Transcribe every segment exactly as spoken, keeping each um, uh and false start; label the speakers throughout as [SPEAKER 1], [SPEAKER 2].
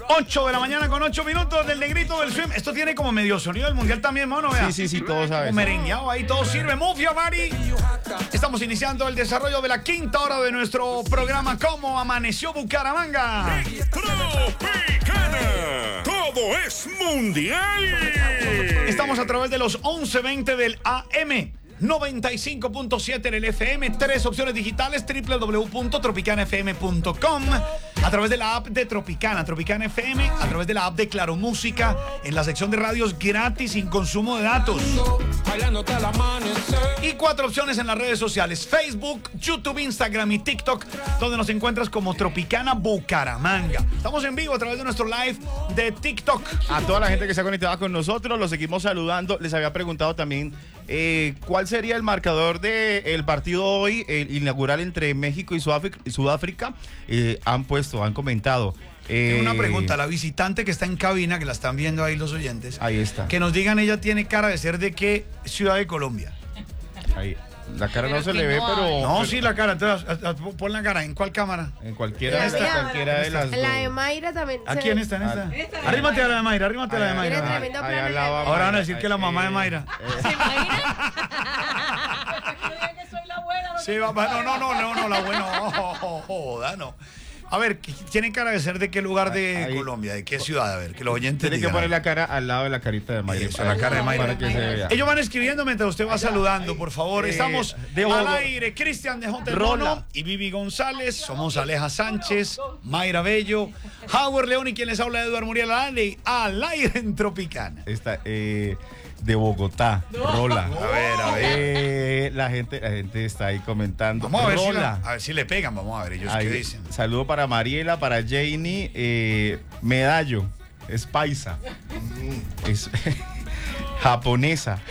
[SPEAKER 1] ocho de la mañana con ocho minutos del negrito del swim. Esto tiene como medio sonido del mundial también, mano. Vea.
[SPEAKER 2] Sí, sí, sí, todo sabe.
[SPEAKER 1] Un merengueado ahí, todo sirve. Mufia, Mari. Estamos iniciando el desarrollo de la quinta hora de nuestro programa ¿Cómo amaneció Bucaramanga?
[SPEAKER 3] Tropicana. Todo es mundial.
[SPEAKER 1] Estamos a través de los once veinte del A M. noventa y cinco punto siete en el F M, tres opciones digitales, doble u doble u doble u punto tropicana f m punto com, a través de la app de Tropicana, Tropicana F M, a través de la app de Claro Música, en la sección de radios gratis sin consumo de datos. Y cuatro opciones en las redes sociales, Facebook, YouTube, Instagram y TikTok, donde nos encuentras como Tropicana Bucaramanga. Estamos en vivo a través de nuestro live de TikTok.
[SPEAKER 2] A toda la gente que se ha conectado con nosotros, los seguimos saludando. Les había preguntado también eh, cuál sería el marcador del partido hoy, el inaugural entre México y Sudáfrica. Y Sudáfrica. Eh, han puesto, han comentado. Eh,
[SPEAKER 1] Una pregunta, la visitante que está en cabina, que la están viendo ahí los oyentes.
[SPEAKER 2] Ahí está.
[SPEAKER 1] Que nos digan, ella tiene cara de ser de qué ciudad de Colombia.
[SPEAKER 2] Ahí. La cara
[SPEAKER 4] Pero
[SPEAKER 2] no se
[SPEAKER 4] que
[SPEAKER 2] le ve,
[SPEAKER 4] no
[SPEAKER 2] pero...
[SPEAKER 1] No,
[SPEAKER 2] pero
[SPEAKER 1] sí, la cara. Entonces, a- a- pon la cara. ¿En cuál cámara?
[SPEAKER 2] En cualquiera,
[SPEAKER 4] La
[SPEAKER 2] de,
[SPEAKER 4] mía.
[SPEAKER 2] cualquiera de las dos.
[SPEAKER 4] La de Mayra también.
[SPEAKER 1] ¿A
[SPEAKER 4] se
[SPEAKER 1] quién
[SPEAKER 4] ve.
[SPEAKER 1] está en esta?
[SPEAKER 4] Esta.
[SPEAKER 1] Arrímate a la de Mayra, arrímate a la de
[SPEAKER 2] Ay,
[SPEAKER 4] Tiene
[SPEAKER 1] Mayra.
[SPEAKER 2] ay,
[SPEAKER 4] tremendo
[SPEAKER 2] ay,
[SPEAKER 4] plano
[SPEAKER 2] al
[SPEAKER 4] en
[SPEAKER 2] lado
[SPEAKER 4] la-
[SPEAKER 2] a
[SPEAKER 1] Ahora van a
[SPEAKER 2] Mayra.
[SPEAKER 1] decir que la mamá de Mayra.
[SPEAKER 4] ¿Se imagina?
[SPEAKER 1] Sí, va, va, no, no, no, no, no, la buena. Oh, oh, joda, no. A ver, ¿tiene cara de ser de qué lugar de
[SPEAKER 2] Ahí.
[SPEAKER 1] Colombia? ¿De qué ciudad? A ver, que los oyentes
[SPEAKER 2] Tiene que
[SPEAKER 1] digan.
[SPEAKER 2] poner la cara al lado de la carita de Mayra.
[SPEAKER 1] Eso, la cara de Mayra.
[SPEAKER 2] Para que se vea.
[SPEAKER 1] Ellos van escribiendo mientras usted va saludando, por favor.
[SPEAKER 2] Eh,
[SPEAKER 1] Estamos
[SPEAKER 2] de
[SPEAKER 1] al
[SPEAKER 2] Bogotá.
[SPEAKER 1] aire. Cristian de Hotel
[SPEAKER 2] Rola.
[SPEAKER 1] Mono y Vivi González. Somos Aleja Sánchez, Mayra Bello, Howard León y quien les habla, Eduardo Muriel Ale, al aire en Tropicana.
[SPEAKER 2] Esta, eh, de Bogotá, Rola.
[SPEAKER 1] A ver, a ver.
[SPEAKER 2] Eh, la gente, la gente está ahí comentando.
[SPEAKER 1] Vamos a ver, si,
[SPEAKER 2] Rola.
[SPEAKER 1] la- a ver si le pegan. Vamos a ver ellos
[SPEAKER 2] Ahí,
[SPEAKER 1] qué dicen.
[SPEAKER 2] saludo para Mariela, para Janie, eh, Medallo, es paisa, es japonesa,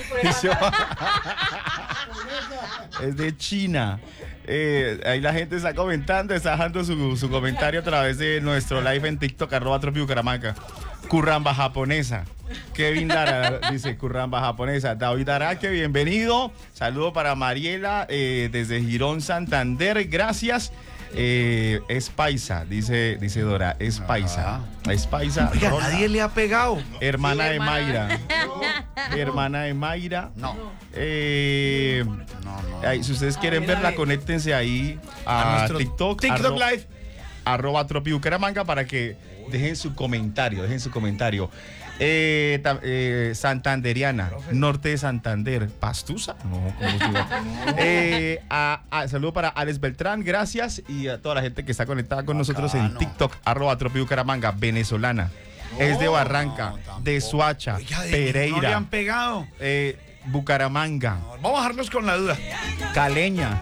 [SPEAKER 2] es de China. Eh, ahí la gente está comentando, está dejando su, su comentario a través de nuestro live en TikTok, arroba Tropi Bucaramanga. Curramba japonesa. Kevin Lara dice Curramba japonesa. David Araque, bienvenido. Saludo para Mariela eh, desde Girón, Santander. Gracias. Eh, es paisa, dice, dice Dora. Es paisa. Es paisa.
[SPEAKER 1] Oiga,
[SPEAKER 2] Rola.
[SPEAKER 1] nadie le ha pegado.
[SPEAKER 2] Hermana
[SPEAKER 4] Sí,
[SPEAKER 2] de
[SPEAKER 4] hermana.
[SPEAKER 2] Mayra. Hermana de Mayra.
[SPEAKER 1] No,
[SPEAKER 2] Eh,
[SPEAKER 1] no, no.
[SPEAKER 2] ahí, si ustedes quieren verla, conéctense ahí
[SPEAKER 1] A
[SPEAKER 2] a,
[SPEAKER 1] nuestro
[SPEAKER 2] TikTok.
[SPEAKER 1] TikTok
[SPEAKER 2] arro-
[SPEAKER 1] Live.
[SPEAKER 2] arroba Tropi Bucaramanga para que dejen su comentario, dejen su comentario. Eh, ta- eh, Santanderiana, norte de Santander, Pastusa, no, ¿cómo se llama? eh, a- a- saludo para Alex Beltrán, gracias, y a toda la gente que está conectada con nosotros en
[SPEAKER 1] Bacano.
[SPEAKER 2] TikTok, arroba Tropi Bucaramanga, venezolana, es de Barranca,
[SPEAKER 1] tampoco.
[SPEAKER 2] de Suacha,
[SPEAKER 1] Oiga, de- no le
[SPEAKER 2] Pereira,
[SPEAKER 1] han pegado.
[SPEAKER 2] eh, Bucaramanga,
[SPEAKER 1] Vamos a dejarlos con la duda.
[SPEAKER 2] Caleña.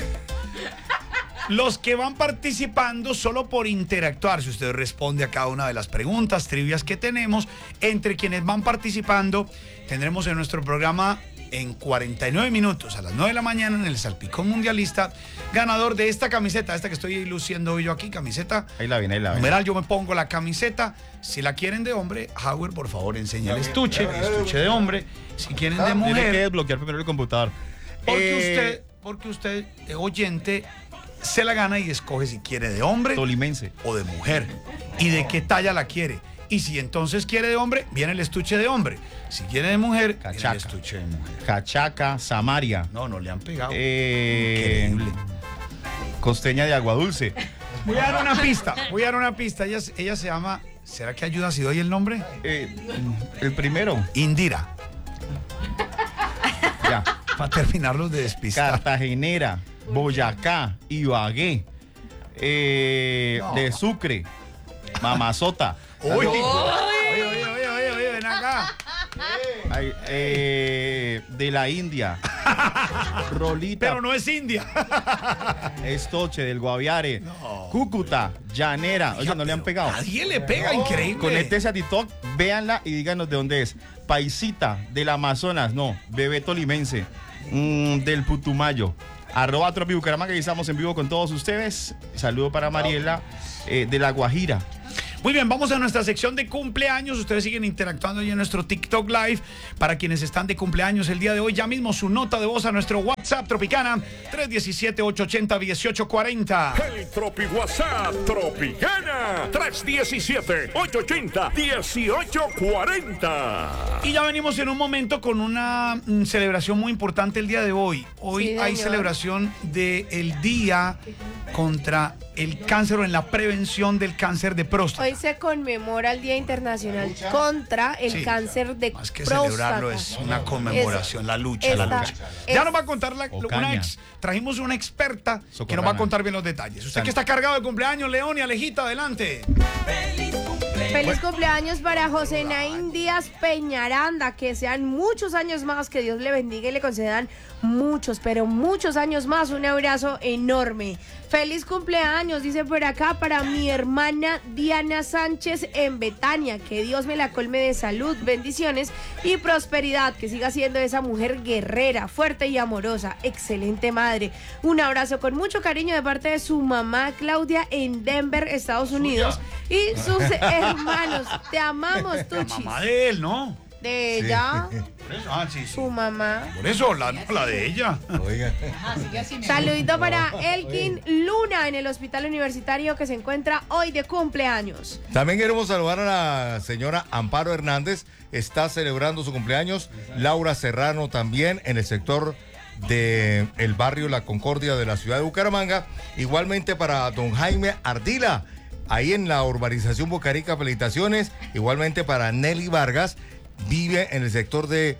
[SPEAKER 1] Los que van participando solo por interactuar, si usted responde a cada una de las preguntas, trivias que tenemos, entre quienes van participando, tendremos en nuestro programa en cuarenta y nueve minutos, a las nueve de la mañana, en el Salpicón Mundialista, ganador de esta camiseta, esta que estoy luciendo hoy yo aquí, camiseta
[SPEAKER 2] Ahí la ven, ahí la ven.
[SPEAKER 1] numeral. Yo me pongo la camiseta. Si la quieren de hombre, Howard, por favor, enseña el estuche, el estuche de hombre. Si quieren de
[SPEAKER 2] Tiene que
[SPEAKER 1] mujer,
[SPEAKER 2] desbloquear primero el computador.
[SPEAKER 1] porque
[SPEAKER 2] Eh,
[SPEAKER 1] usted, porque usted, eh, oyente, se la gana y escoge si quiere de hombre
[SPEAKER 2] Tolimense.
[SPEAKER 1] o de mujer y de qué talla la quiere. Y si entonces quiere de hombre, viene el estuche de hombre. Si quiere de mujer, viene
[SPEAKER 2] Cachaca.
[SPEAKER 1] el estuche de mujer.
[SPEAKER 2] Cachaca, Samaria.
[SPEAKER 1] No, no le han pegado.
[SPEAKER 2] Eh,
[SPEAKER 1] Increíble.
[SPEAKER 2] Costeña de Agua Dulce.
[SPEAKER 1] Voy a dar una pista, voy a dar una pista. Ella, ella se llama, ¿será que ayuda si doy el nombre?
[SPEAKER 2] Eh, el primero.
[SPEAKER 1] Indira.
[SPEAKER 2] Ya.
[SPEAKER 1] Para terminarlos de despistar.
[SPEAKER 2] Cartagenera, Boyacá, Ibagué. Eh,
[SPEAKER 1] No.
[SPEAKER 2] De Sucre. Mamazota.
[SPEAKER 1] Uy, oye, oye, oye, oye, oye, ven acá.
[SPEAKER 2] Ay, eh, de la India. Rolita.
[SPEAKER 1] Pero no es India.
[SPEAKER 2] Estoche del Guaviare.
[SPEAKER 1] No.
[SPEAKER 2] Cúcuta, Llanera. Oiga, no le han pegado.
[SPEAKER 1] Nadie le pega, increíble.
[SPEAKER 2] Conéctese a TikTok, véanla y díganos de dónde es. Paisita, del Amazonas, no, bebé tolimense, mm, del Putumayo. Arroba Tropi Bucaramanga, que estamos en vivo con todos ustedes. Saludo para Mariela, eh, de La Guajira.
[SPEAKER 1] Muy bien, vamos a nuestra sección de cumpleaños. Ustedes siguen interactuando ahí en nuestro TikTok Live. Para quienes están de cumpleaños el día de hoy, ya mismo su nota de voz a nuestro WhatsApp Tropicana tres uno siete, ocho ocho cero, uno ocho cuatro cero.
[SPEAKER 3] El Tropi WhatsApp Tropicana tres uno siete, ocho ocho cero, uno ocho cuatro cero.
[SPEAKER 1] Y ya venimos en un momento con una mm, celebración muy importante el día de hoy. Hoy
[SPEAKER 4] Sí,
[SPEAKER 1] hay
[SPEAKER 4] señor.
[SPEAKER 1] celebración del Día contra el Cáncer o en la prevención del cáncer de próstata.
[SPEAKER 4] Hoy se conmemora el Día Internacional contra el
[SPEAKER 1] Sí.
[SPEAKER 4] cáncer de
[SPEAKER 1] Más que
[SPEAKER 4] próstata.
[SPEAKER 1] celebrarlo es una conmemoración,
[SPEAKER 4] Es-
[SPEAKER 1] la lucha, la
[SPEAKER 4] esta-
[SPEAKER 1] lucha.
[SPEAKER 4] es-
[SPEAKER 1] Ya nos va a contar la,
[SPEAKER 2] O
[SPEAKER 1] una
[SPEAKER 2] caña.
[SPEAKER 1] ex, trajimos una experta que nos va a
[SPEAKER 2] Socorrana.
[SPEAKER 1] contar bien los detalles. Usted que está cargado de cumpleaños, León y Alejita, adelante.
[SPEAKER 4] Feliz cumpleaños para José Naín Díaz Peñaranda, que sean muchos años más, que Dios le bendiga y le concedan muchos, pero muchos años más. Un abrazo enorme. Feliz cumpleaños, dice por acá, para mi hermana Diana Sánchez en Betania. Que Dios me la colme de salud, bendiciones y prosperidad. Que siga siendo esa mujer guerrera, fuerte y amorosa. Excelente madre. Un abrazo con mucho cariño de parte de su mamá Claudia en Denver, Estados Unidos. Y sus hermanos. Te amamos,
[SPEAKER 1] La
[SPEAKER 4] Tuchis.
[SPEAKER 1] mamá de él, ¿no?
[SPEAKER 4] De ella,
[SPEAKER 1] Por eso, ah, sí, sí.
[SPEAKER 4] su mamá.
[SPEAKER 1] Por eso, la, no, la de ella.
[SPEAKER 2] Oiga.
[SPEAKER 4] Saludito para Elkin Luna en el hospital universitario que se encuentra hoy de cumpleaños.
[SPEAKER 5] También queremos saludar a la señora Amparo Hernández, está celebrando su cumpleaños. Laura Serrano también en el sector del barrio La Concordia de la ciudad de Bucaramanga. Igualmente para don Jaime Ardila, ahí en la urbanización Bucarica, felicitaciones. Igualmente para Nelly Vargas, vive en el sector de,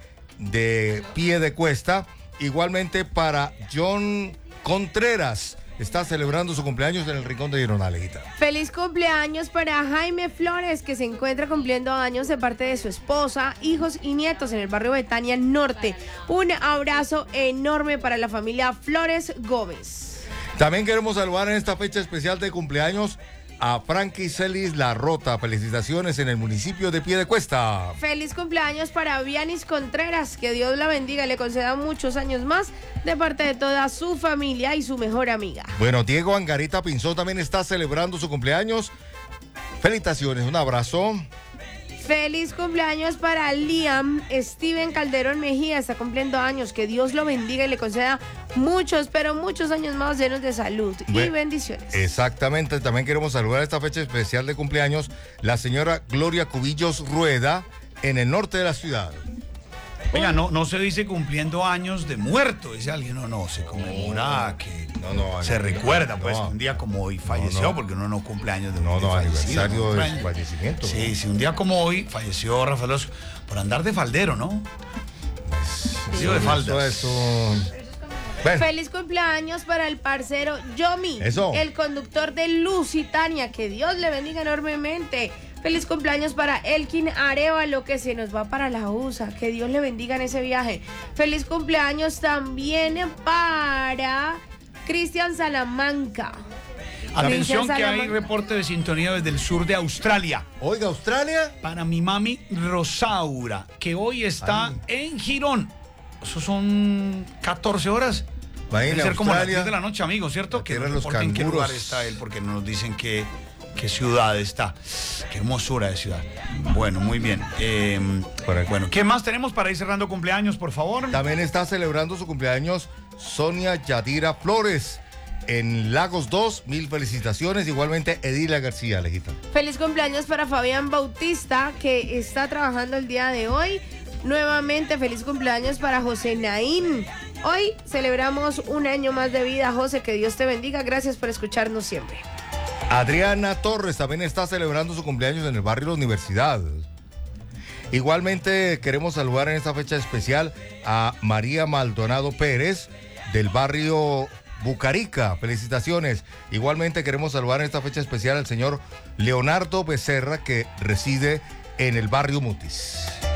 [SPEAKER 5] de Pie de Cuesta. Igualmente para John Contreras, está celebrando su cumpleaños en el Rincón de Girona, Alejita.
[SPEAKER 4] Feliz cumpleaños para Jaime Flores, que se encuentra cumpliendo años de parte de su esposa, hijos y nietos en el barrio Betania Norte. Un abrazo enorme para la familia Flores Gómez.
[SPEAKER 5] También queremos saludar en esta fecha especial de cumpleaños a Frankie Celis La Rota. Felicitaciones en el municipio de Piedecuesta.
[SPEAKER 4] Feliz cumpleaños para Vianis Contreras, que Dios la bendiga y le conceda muchos años más de parte de toda su familia y su mejor amiga.
[SPEAKER 5] Bueno, Diego Angarita Pinzón también está celebrando su cumpleaños. Felicitaciones, un abrazo.
[SPEAKER 4] Feliz cumpleaños para Liam Steven Calderón Mejía, está cumpliendo años, que Dios lo bendiga y le conceda muchos, pero muchos años más llenos de salud y
[SPEAKER 5] Bueno,
[SPEAKER 4] bendiciones.
[SPEAKER 5] Exactamente, también queremos saludar a esta fecha especial de cumpleaños la señora Gloria Cubillos Rueda en el norte de la ciudad.
[SPEAKER 1] Oiga, no, no se dice cumpliendo años de muerto, dice alguien, no, no, se conmemora que
[SPEAKER 5] No, no,
[SPEAKER 1] se
[SPEAKER 5] no,
[SPEAKER 1] recuerda,
[SPEAKER 5] no.
[SPEAKER 1] pues, que un día como hoy falleció,
[SPEAKER 5] no.
[SPEAKER 1] porque uno no cumple años de
[SPEAKER 5] No,
[SPEAKER 1] de
[SPEAKER 5] no,
[SPEAKER 1] fallecido,
[SPEAKER 5] aniversario
[SPEAKER 1] no cumple
[SPEAKER 5] de su
[SPEAKER 1] años.
[SPEAKER 5] fallecimiento.
[SPEAKER 1] Sí, sí, un día como hoy falleció Rafael Oso por andar de faldero, ¿no? Falleció de faldas.
[SPEAKER 5] Eso, eso. Bueno,
[SPEAKER 4] Feliz cumpleaños para el parcero Yomi,
[SPEAKER 5] Eso.
[SPEAKER 4] el conductor de Lusitania, que Dios le bendiga enormemente. Feliz cumpleaños para Elkin Arevalo, que se nos va para la U S A, que Dios le bendiga en ese viaje. Feliz cumpleaños también para Cristian Salamanca.
[SPEAKER 1] Atención que hay
[SPEAKER 4] Salamanca.
[SPEAKER 1] reporte de sintonía desde el sur de Australia.
[SPEAKER 5] oiga, Australia.
[SPEAKER 1] Para mi mami Rosaura, que hoy está
[SPEAKER 5] Ay.
[SPEAKER 1] en Girón. Eso son catorce horas.
[SPEAKER 5] Imagina,
[SPEAKER 1] Debe ser como las
[SPEAKER 5] Australia,
[SPEAKER 1] diez de la noche, amigo, ¿cierto?
[SPEAKER 5] la
[SPEAKER 1] Que
[SPEAKER 5] tierra
[SPEAKER 1] nos
[SPEAKER 5] de los
[SPEAKER 1] reporten qué
[SPEAKER 5] canguros.
[SPEAKER 1] lugar está él, porque no nos dicen qué, qué ciudad está. Qué hermosura de ciudad. Bueno, muy bien. Eh,
[SPEAKER 5] Correcto.
[SPEAKER 1] bueno, ¿qué más tenemos para ir cerrando cumpleaños, por favor?
[SPEAKER 5] También está celebrando su cumpleaños Sonia Yadira Flores en Lagos dos. Mil felicitaciones. Igualmente Edilia García, Alejita.
[SPEAKER 4] Feliz cumpleaños para Fabián Bautista, que está trabajando el día de hoy. Nuevamente, feliz cumpleaños para José Naín. Hoy celebramos un año más de vida, José, que Dios te bendiga. Gracias por escucharnos siempre.
[SPEAKER 5] Adriana Torres también está celebrando su cumpleaños en el barrio La Universidad. Igualmente queremos saludar en esta fecha especial a María Maldonado Pérez del barrio Bucarica. Felicitaciones. Igualmente queremos saludar en esta fecha especial al señor Leonardo Becerra, que reside en el barrio Mutis.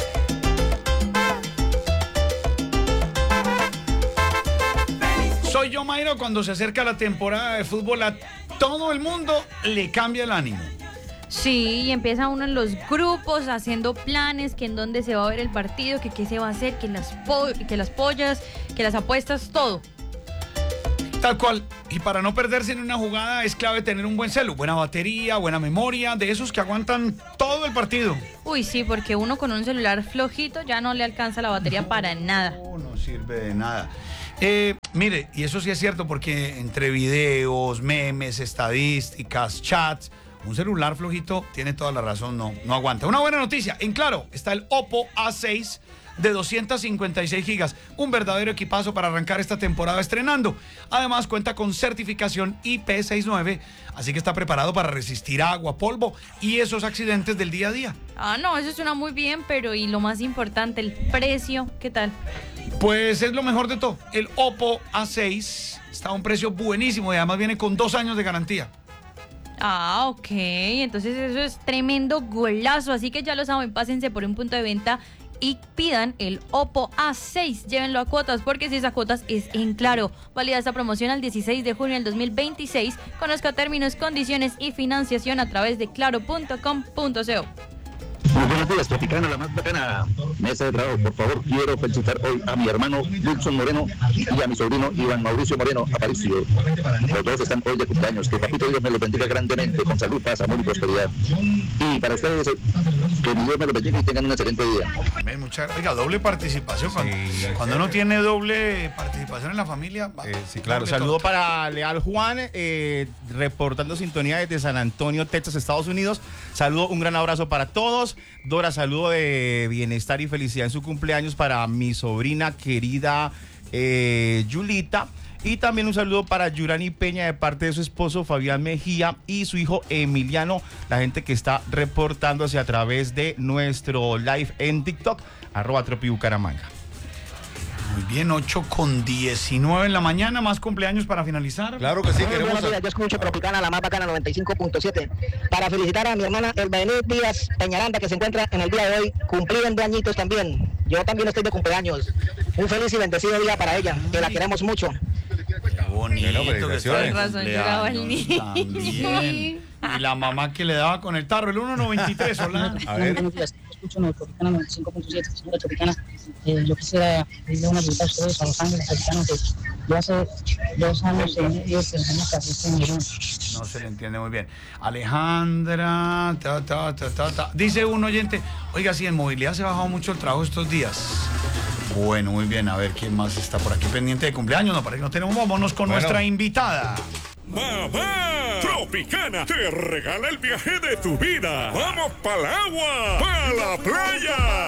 [SPEAKER 1] Soy yo, Mayra, cuando se acerca la temporada de fútbol, a todo el mundo le cambia el ánimo.
[SPEAKER 6] Sí, y empieza uno en los grupos haciendo planes, que en dónde se va a ver el partido, que qué se va a hacer, que las, po- que las pollas, que las apuestas, todo.
[SPEAKER 1] Tal cual. Y para no perderse en una jugada es clave tener un buen celu, buena batería, buena memoria, de esos que aguantan todo el partido.
[SPEAKER 6] Uy, sí, porque uno con un celular flojito ya no le alcanza la batería para nada.
[SPEAKER 1] No, no sirve de nada. Eh, mire, y eso sí es cierto porque entre videos, memes, estadísticas, chats, un celular flojito tiene toda la razón, no, no aguanta. Una buena noticia, en Claro, está el Oppo A seis de doscientos cincuenta y seis gigas, un verdadero equipazo para arrancar esta temporada estrenando. Además cuenta con certificación I P sesenta y nueve, así que está preparado para resistir agua, polvo y esos accidentes del día a día.
[SPEAKER 6] Ah, no, eso suena muy bien, pero y lo más importante, el precio, ¿qué tal?
[SPEAKER 1] Pues es lo mejor de todo. El Oppo A seis está a un precio buenísimo y además viene con dos años de garantía.
[SPEAKER 6] Ah, ok, entonces eso es tremendo golazo, así que ya lo saben, pásense por un punto de venta y pidan el Oppo A seis, llévenlo a cuotas, porque si es a cuotas es en Claro. Válida esta promoción al dieciséis de junio del dos mil veintiséis. Conozca términos, condiciones y financiación a través de claro punto com punto co.
[SPEAKER 7] Muy buenos días, Tropicana, la más bacana mesa de trabajo. Por favor, quiero felicitar hoy a mi hermano Wilson Moreno y a mi sobrino Iván Mauricio Moreno Aparicio. Los dos están hoy de cumpleaños. Que Papito Dios me los bendiga grandemente, con salud, paz, amor y prosperidad. Y para ustedes, que Dios me los bendiga y tengan un excelente día.
[SPEAKER 1] Amén, mucha, oiga, doble participación. Cuando,
[SPEAKER 2] Sí.
[SPEAKER 1] cuando uno tiene doble participación en la familia. Va,
[SPEAKER 2] Eh, sí, claro.
[SPEAKER 1] doble
[SPEAKER 2] Saludo
[SPEAKER 1] torta.
[SPEAKER 2] para Leal Juan, eh, reportando sintonía desde San Antonio, Texas, Estados Unidos. Saludo, un gran abrazo para todos. Dora, saludo de bienestar y felicidad en su cumpleaños para mi sobrina querida eh, Yulita. Y también un saludo para Yurani Peña de parte de su esposo Fabián Mejía y su hijo Emiliano, la gente que está reportándose a través de nuestro live en TikTok, arroba Tropi Bucaramanga.
[SPEAKER 1] Muy bien, ocho con diecinueve en la mañana, más cumpleaños para finalizar.
[SPEAKER 5] Claro que sí,
[SPEAKER 8] Muy
[SPEAKER 5] queremos...
[SPEAKER 8] buenos días, yo escucho Tropicana, la más bacana, noventa y cinco punto siete. Para felicitar a mi hermana Elbaenid Díaz Peñaranda, que se encuentra en el día de hoy, cumpliendo añitos también. Yo también estoy de cumpleaños. Un feliz y bendecido día para ella, que la queremos mucho.
[SPEAKER 1] Qué bonito.
[SPEAKER 5] Bueno,
[SPEAKER 1] que
[SPEAKER 5] felicitaciones.
[SPEAKER 1] está de
[SPEAKER 6] Con razón lloraba el
[SPEAKER 1] cumpleaños
[SPEAKER 6] niño.
[SPEAKER 1] también. Y la mamá que le daba con el tarro, el uno noventa y tres, hola.
[SPEAKER 5] A ver.
[SPEAKER 9] Buenos días, escucho en el Tropicana noventa y cinco punto siete, señora Tropicana. Eh, yo quisiera pedirle una visita a ustedes, a los ángeles Tropicana, que yo hace dos años y medio que tenemos que hacer en Irún.
[SPEAKER 1] No se le entiende muy bien. Alejandra, ta, ta, ta, ta, ta. Dice un oyente, oiga, si en movilidad se ha bajado mucho el trabajo estos días. Bueno, muy bien, a ver quién más está por aquí pendiente de cumpleaños. No, para que no tenemos, vámonos con
[SPEAKER 5] Bueno.
[SPEAKER 1] nuestra invitada.
[SPEAKER 3] Mamá Tropicana te regala el viaje de tu vida. Vamos para el agua, para la playa,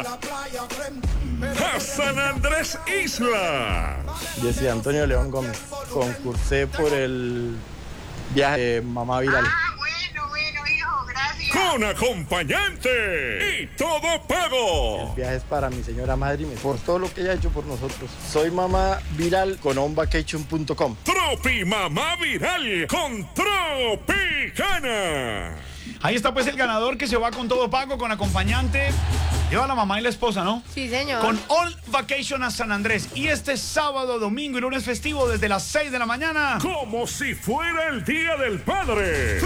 [SPEAKER 3] a San Andrés Isla.
[SPEAKER 10] Yo soy Antonio León Gómez. Concursé por el viaje de Mamá Viral.
[SPEAKER 11] Bueno, bueno, hijo, gracias.
[SPEAKER 3] Con acompañante y todo pago.
[SPEAKER 10] El viaje es para mi señora madre y mi- por todo lo que ella ha hecho por nosotros. Soy Mamá Viral con onvacation punto com.
[SPEAKER 3] Tropi Mamá Viral con Tropicana.
[SPEAKER 1] Ahí está pues el ganador que se va con todo pago, con acompañante. Lleva a la mamá y la esposa, ¿no?
[SPEAKER 4] Sí, señor.
[SPEAKER 1] Con All Vacation a San Andrés. Y este sábado, domingo y lunes festivo desde las seis de la mañana.
[SPEAKER 3] Como si fuera el Día del Padre.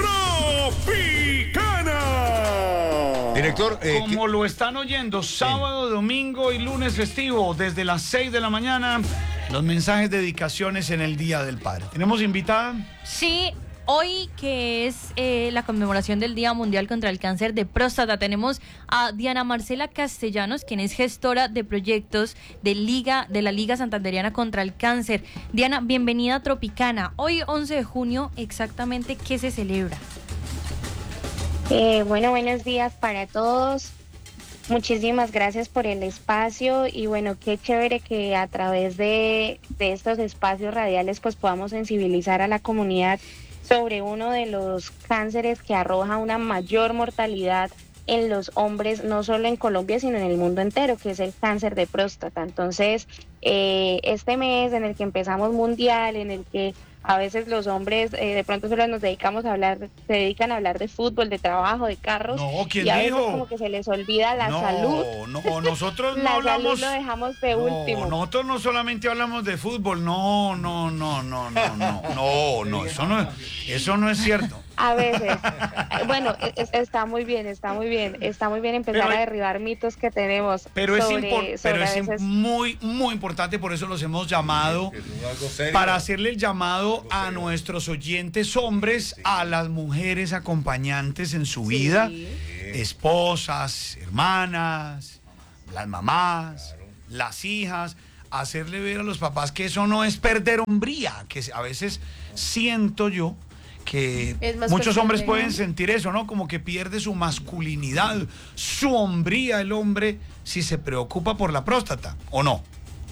[SPEAKER 3] Tropicana.
[SPEAKER 5] Director, eh,
[SPEAKER 1] Como lo están oyendo, sábado, domingo y lunes festivo desde las seis de la mañana. Los mensajes de dedicaciones en el Día del Padre. ¿Tenemos invitada?
[SPEAKER 6] Sí, hoy que es eh, la conmemoración del Día Mundial contra el Cáncer de Próstata, tenemos a Diana Marcela Castellanos, quien es gestora de proyectos de Liga de la Liga Santanderiana contra el Cáncer. Diana, bienvenida a Tropicana. Hoy, once de junio, exactamente, ¿qué se celebra?
[SPEAKER 11] Eh, bueno, buenos días para todos. Muchísimas gracias por el espacio y bueno, qué chévere que a través de, de estos espacios radiales pues podamos sensibilizar a la comunidad sobre uno de los cánceres que arroja una mayor mortalidad en los hombres, no solo en Colombia, sino en el mundo entero, que es el cáncer de próstata. Entonces, eh, este mes en el que empezamos mundial, en el que a veces los hombres eh, de pronto solo nos dedicamos a hablar, se dedican a hablar de fútbol, de trabajo, de carros,
[SPEAKER 1] No, ¿quién
[SPEAKER 11] y a veces
[SPEAKER 1] dijo?
[SPEAKER 11] como que se les olvida la
[SPEAKER 1] no,
[SPEAKER 11] salud.
[SPEAKER 1] No, nosotros no
[SPEAKER 11] La
[SPEAKER 1] hablamos.
[SPEAKER 11] salud lo dejamos de
[SPEAKER 1] No,
[SPEAKER 11] último.
[SPEAKER 1] nosotros no solamente hablamos de fútbol, no, no, no, no, no, no, no, no, eso no, eso no es cierto.
[SPEAKER 11] A veces. Bueno, es- está muy bien, está muy bien. Está muy bien empezar
[SPEAKER 1] Pero-
[SPEAKER 11] a derribar mitos que tenemos.
[SPEAKER 1] Pero es,
[SPEAKER 11] sobre,
[SPEAKER 1] impor-
[SPEAKER 11] sobre
[SPEAKER 1] pero
[SPEAKER 11] a
[SPEAKER 1] es im-
[SPEAKER 11] veces-
[SPEAKER 1] muy, muy importante, por eso los hemos llamado, para hacerle el llamado a nuestros oyentes hombres, a las mujeres acompañantes en su vida, esposas, hermanas, las mamás, las hijas, hacerle ver a los papás que eso no es perder hombría, que a veces siento yo que
[SPEAKER 4] Es más
[SPEAKER 1] muchos hombres
[SPEAKER 4] constante,
[SPEAKER 1] pueden
[SPEAKER 4] ¿no?
[SPEAKER 1] sentir eso, ¿no? Como que pierde su masculinidad, su hombría el hombre si se preocupa por la próstata, ¿o no?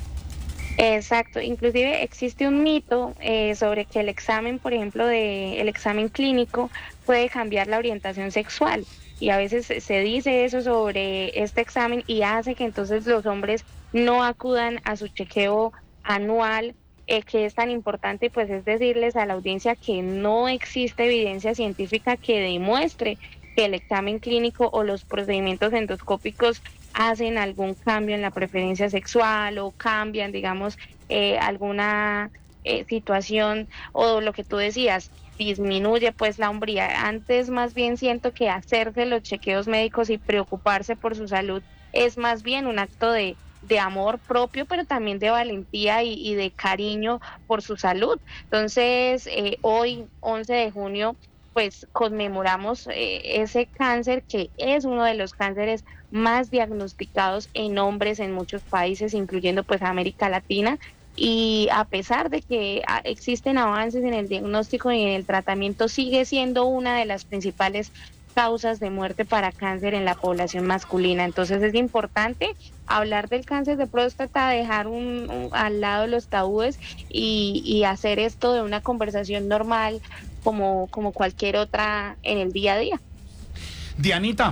[SPEAKER 11] Exacto, inclusive existe un mito eh, sobre que el examen, por ejemplo, de el examen clínico puede cambiar la orientación sexual y a veces se- se dice eso sobre este examen y hace que entonces los hombres no acudan a su chequeo anual, eh, que es tan importante, pues es decirles a la audiencia que no existe evidencia científica que demuestre que el examen clínico o los procedimientos endoscópicos hacen algún cambio en la preferencia sexual o cambian, digamos, eh, alguna eh, situación o lo que tú decías, disminuye pues la hombría. Antes más bien siento que hacerse los chequeos médicos y preocuparse por su salud es más bien un acto de, de amor propio, pero también de valentía y, y de cariño por su salud. Entonces, eh, hoy, once de junio, pues conmemoramos eh, ese cáncer que es uno de los cánceres más diagnosticados en hombres en muchos países, incluyendo pues América Latina. Y a pesar de que ah, existen avances en el diagnóstico y en el tratamiento, sigue siendo una de las principales causas de muerte para cáncer en la población masculina. Entonces es importante hablar del cáncer de próstata, dejar un, un- al lado los tabúes y, y hacer esto de una conversación normal como, como cualquier otra en el día a día.
[SPEAKER 1] Dianita,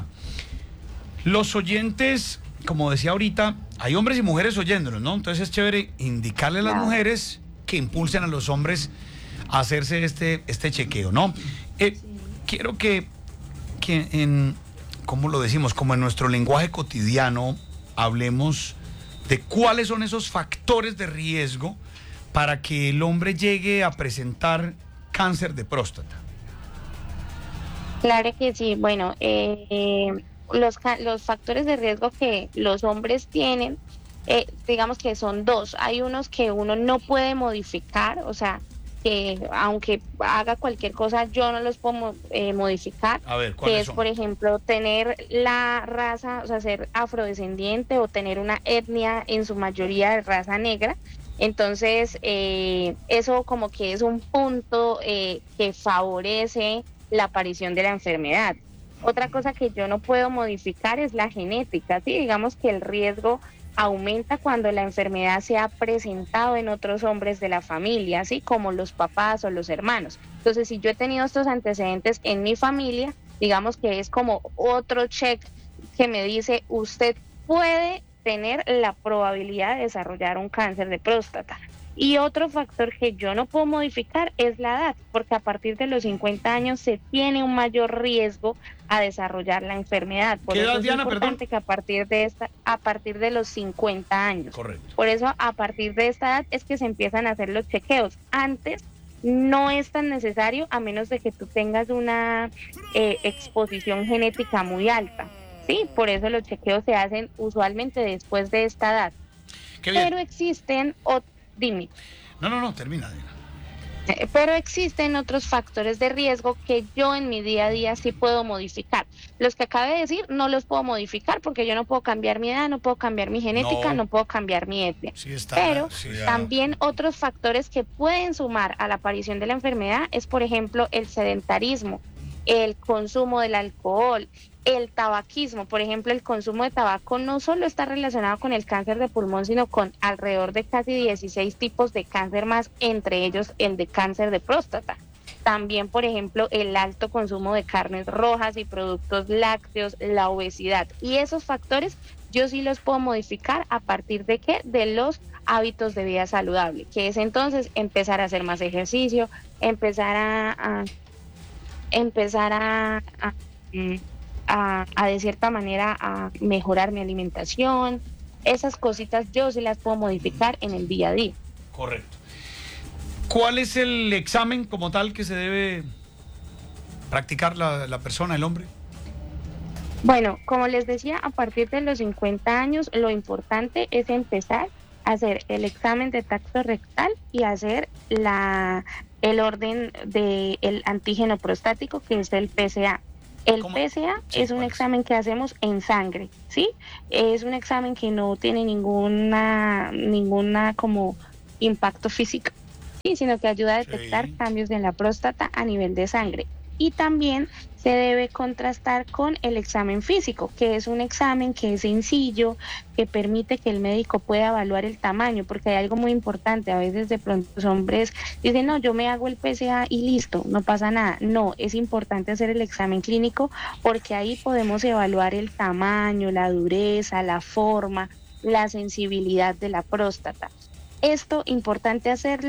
[SPEAKER 1] los oyentes, como decía ahorita, hay hombres y mujeres oyéndonos, ¿no? Entonces es chévere indicarle a las
[SPEAKER 11] Claro.
[SPEAKER 1] mujeres que impulsen a los hombres a hacerse este, este chequeo, ¿no? Eh, quiero que, que en, ¿cómo lo decimos? Como en nuestro lenguaje cotidiano, hablemos de cuáles son esos factores de riesgo para que el hombre llegue a presentar cáncer de próstata.
[SPEAKER 11] Claro que sí. Bueno, eh, eh, los, ca- los factores de riesgo que los hombres tienen, eh, digamos que son dos. Hay unos que uno no puede modificar, o sea, que aunque haga cualquier cosa, yo no los puedo mo- eh, modificar.
[SPEAKER 1] A ver,
[SPEAKER 11] Que
[SPEAKER 1] ¿cuáles
[SPEAKER 11] es,
[SPEAKER 1] son?
[SPEAKER 11] por ejemplo, tener la raza, o sea, ser afrodescendiente o tener una etnia en su mayoría de raza negra. Entonces, eh, eso como que es un punto eh, que favorece la aparición de la enfermedad. Otra cosa que yo no puedo modificar es la genética, ¿sí? Digamos que el riesgo aumenta cuando la enfermedad se ha presentado en otros hombres de la familia, así como los papás o los hermanos. Entonces, si yo he tenido estos antecedentes en mi familia, digamos que es como otro check que me dice, usted puede tener la probabilidad de desarrollar un cáncer de próstata. Y otro factor que yo no puedo modificar es la edad, porque a partir de los cincuenta años se tiene un mayor riesgo a desarrollar la enfermedad. Por
[SPEAKER 1] ¿Qué
[SPEAKER 11] eso
[SPEAKER 1] edad,
[SPEAKER 11] es
[SPEAKER 1] Diana,
[SPEAKER 11] importante que a partir de esta, a partir de los cincuenta años.
[SPEAKER 1] Correcto.
[SPEAKER 11] Por eso a partir de esta edad es que se empiezan a hacer los chequeos. Antes no es tan necesario a menos de que tú tengas una eh, exposición genética muy alta. Sí, por eso los chequeos se hacen usualmente después de esta edad.
[SPEAKER 1] Qué bien.
[SPEAKER 11] Pero existen, o, dime,
[SPEAKER 1] No, no, no, termina, Diana.
[SPEAKER 11] eh, pero existen otros factores de riesgo que yo en mi día a día sí puedo modificar. Los que acabé de decir no los puedo modificar porque yo no puedo cambiar mi edad, no puedo cambiar mi genética,
[SPEAKER 1] No.
[SPEAKER 11] no, puedo cambiar mi etnia.
[SPEAKER 1] Sí está,
[SPEAKER 11] Pero
[SPEAKER 1] sí, ya.
[SPEAKER 11] también otros factores que pueden sumar a la aparición de la enfermedad es, por ejemplo, el sedentarismo, el consumo del alcohol, el tabaquismo. Por ejemplo, el consumo de tabaco no solo está relacionado con el cáncer de pulmón, sino con alrededor de casi dieciséis tipos de cáncer más, entre ellos el de cáncer de próstata. También, por ejemplo, el alto consumo de carnes rojas y productos lácteos, la obesidad. Y esos factores yo sí los puedo modificar a partir de qué? De los hábitos de vida saludable, que es entonces empezar a hacer más ejercicio, empezar a, a empezar a, a, a, a de cierta manera a mejorar mi alimentación. Esas cositas yo sí las puedo modificar en el día a día.
[SPEAKER 1] Correcto. ¿Cuál es el examen como tal que se debe practicar la, la persona, el hombre?
[SPEAKER 11] Bueno, como les decía, a partir de los cincuenta años, lo importante es empezar a hacer el examen de tacto rectal y hacer la, el orden del antígeno prostático, que es el P S A. El
[SPEAKER 1] ¿Cómo?
[SPEAKER 11] P S A
[SPEAKER 1] Sí,
[SPEAKER 11] es un
[SPEAKER 1] ¿cuál es?
[SPEAKER 11] examen que hacemos en sangre, ¿sí? Es un examen que no tiene ninguna, ninguna como impacto físico, ¿sí? Sino que ayuda a detectar
[SPEAKER 1] Sí.
[SPEAKER 11] cambios en la próstata a nivel de sangre. Y también se debe contrastar con el examen físico, que es un examen que es sencillo, que permite que el médico pueda evaluar el tamaño, porque hay algo muy importante. A veces de pronto los hombres dicen, no, yo me hago el P S A y listo, no pasa nada. No, es importante hacer el examen clínico porque ahí podemos evaluar el tamaño, la dureza, la forma, la sensibilidad de la próstata. Esto importante hacerlo